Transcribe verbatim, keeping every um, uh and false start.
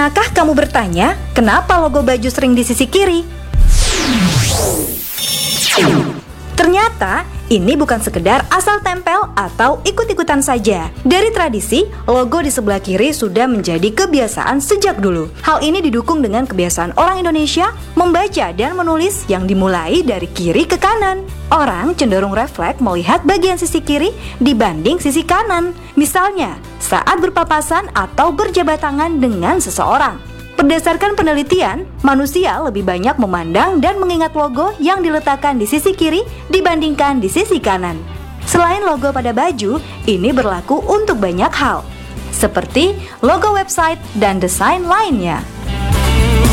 Pernahkah kamu bertanya, kenapa logo baju sering di sisi kiri? Ternyata, ini bukan sekedar asal tempel atau ikut-ikutan saja. Dari tradisi, logo di sebelah kiri sudah menjadi kebiasaan sejak dulu. Hal ini didukung dengan kebiasaan orang Indonesia membaca dan menulis yang dimulai dari kiri ke kanan. Orang cenderung refleks melihat bagian sisi kiri dibanding sisi kanan. Misalnya, saat berpapasan atau berjabat tangan dengan seseorang. Berdasarkan penelitian, manusia lebih banyak memandang dan mengingat logo yang diletakkan di sisi kiri dibandingkan di sisi kanan. Selain logo pada baju, ini berlaku untuk banyak hal, seperti logo website dan desain lainnya.